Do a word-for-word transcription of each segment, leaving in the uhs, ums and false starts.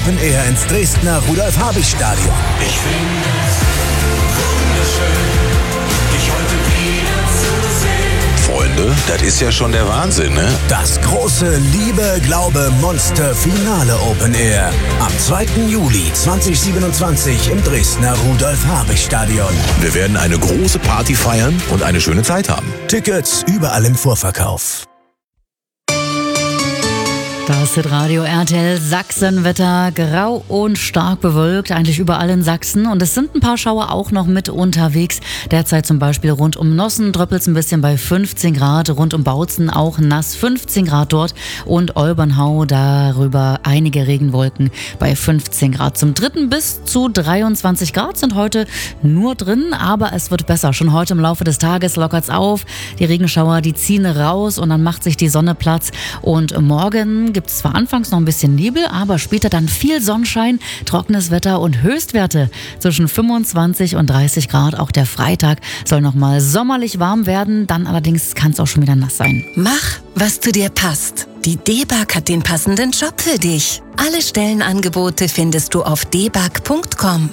Open Air ins Dresdner Rudolf-Habich-Stadion. Ich finde es wunderschön, dich heute wieder zu sehen. Freunde, das ist ja schon der Wahnsinn, ne? Das große Liebe, Glaube, Monster Finale Open Air. Am zweiten Juli zweitausendsiebenundzwanzig im Dresdner Rudolf-Habich-Stadion. Wir werden eine große Party feiern und eine schöne Zeit haben. Tickets überall im Vorverkauf. Das Hitradio R T L Sachsenwetter, grau und stark bewölkt, eigentlich überall in Sachsen. Und es sind ein paar Schauer auch noch mit unterwegs. Derzeit zum Beispiel rund um Nossen tröppelt es ein bisschen bei fünfzehn Grad, rund um Bautzen auch nass, fünfzehn Grad dort. Und Olbernhau darüber einige Regenwolken bei fünfzehn Grad. Zum dritten bis zu dreiundzwanzig Grad sind heute nur drin, aber es wird besser. Schon heute im Laufe des Tages lockert's auf. Die Regenschauer, die ziehen raus und dann macht sich die Sonne Platz. Und morgen gibt es zwar anfangs noch ein bisschen Nebel, aber später dann viel Sonnenschein, trockenes Wetter und Höchstwerte zwischen fünfundzwanzig und dreißig Grad. Auch der Freitag soll nochmal sommerlich warm werden, dann allerdings kann es auch schon wieder nass sein. Mach, was zu dir passt. Die D-Bag hat den passenden Job für dich. Alle Stellenangebote findest du auf d bag punkt com.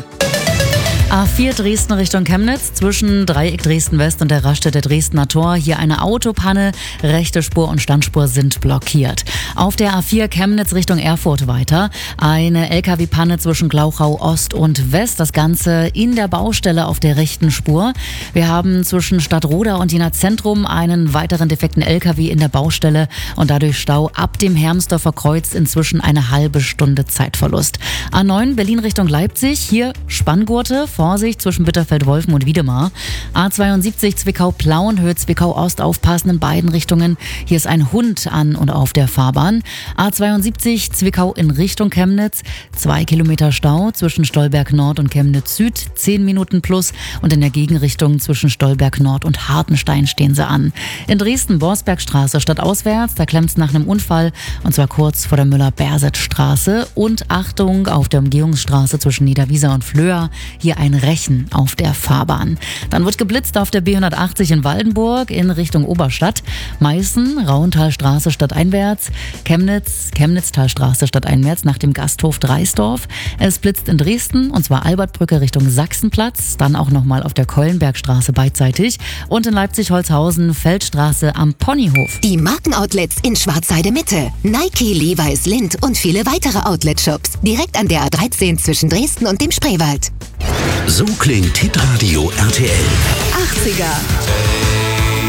A vier Dresden Richtung Chemnitz, zwischen Dreieck Dresden West und der Raststätte Dresdner Tor. Hier eine Autopanne, rechte Spur und Standspur sind blockiert. Auf der A vier Chemnitz Richtung Erfurt weiter. Eine L K W-Panne zwischen Glauchau Ost und West. Das Ganze in der Baustelle auf der rechten Spur. Wir haben zwischen Stadtroda und Jena Zentrum einen weiteren defekten L K W in der Baustelle und dadurch Stau ab dem Hermsdorfer Kreuz, inzwischen eine halbe Stunde Zeitverlust. A neun Berlin Richtung Leipzig, hier Spanngurte. Vorsicht zwischen Bitterfeld-Wolfen und Wiedemar. A zweiundsiebzig Zwickau-Plauenhöhe, Zwickau-Ost, aufpassen in beiden Richtungen. Hier ist ein Hund an und auf der Fahrbahn. A zweiundsiebzig Zwickau in Richtung Chemnitz. Zwei Kilometer Stau zwischen Stolberg Nord und Chemnitz Süd. Zehn Minuten plus. Und in der Gegenrichtung zwischen Stolberg Nord und Hartenstein stehen sie an. In Dresden Borsbergstraße stadtauswärts. Da klemmt es nach einem Unfall. Und zwar kurz vor der Müller-Berset-Straße. Und Achtung auf der Umgehungsstraße zwischen Niederwieser und Flöa. Hier ein Rechen auf der Fahrbahn. Dann wird geblitzt auf der B hundertachtzig in Waldenburg in Richtung Oberstadt. Meißen, Rauentalstraße stadteinwärts. Chemnitz, Chemnitztalstraße stadteinwärts nach dem Gasthof Dreisdorf. Es blitzt in Dresden und zwar Albertbrücke Richtung Sachsenplatz. Dann auch nochmal auf der Keulenbergstraße beidseitig. Und in Leipzig-Holzhausen, Feldstraße am Ponyhof. Die Markenoutlets in Schwarzheide Mitte. Nike, Levi's, Lindt und viele weitere Outlet-Shops. Direkt an der A dreizehn zwischen Dresden und dem Spreewald. So klingt Hitradio R T L. achtziger.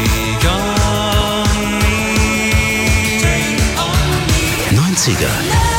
neunziger.